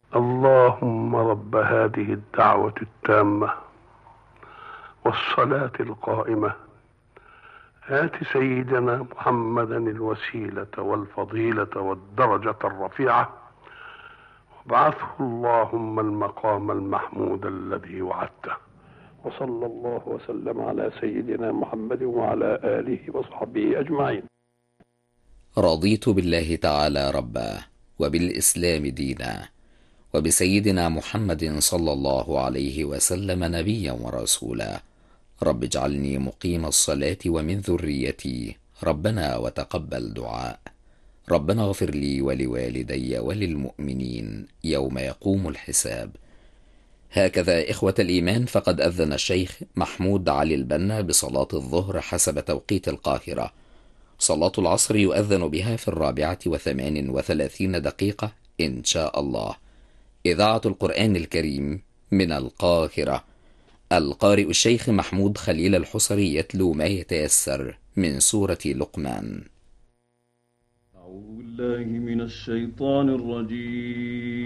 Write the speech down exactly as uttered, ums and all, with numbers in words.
اللهم رب هذه الدعوة التامة والصلاة القائمة آت سيدنا محمدا الوسيلة والفضيلة والدرجة الرفيعة وابعثه اللهم المقام المحمود الذي وعدته. وصلى الله وسلم على سيدنا محمد وعلى آله وصحبه أجمعين. رضيت بالله تعالى ربا، وبالإسلام دينا، وبسيدنا محمد صلى الله عليه وسلم نبيا ورسولا. رب اجعلني مقيم الصلاة ومن ذريتي، ربنا وتقبل دعاء. ربنا اغفر لي ولوالدي وللمؤمنين يوم يقوم الحساب. هكذا إخوة الإيمان، فقد أذن الشيخ محمود علي البنا بصلاة الظهر حسب توقيت القاهرة. صلاة العصر يؤذن بها في الرابعة وثمان وثلاثين دقيقة إن شاء الله. إذاعة القرآن الكريم من القاهرة. القارئ الشيخ محمود خليل الحصري يتلو ما يتيسر من سورة لقمان. أعوذ بالله من الشيطان الرجيم.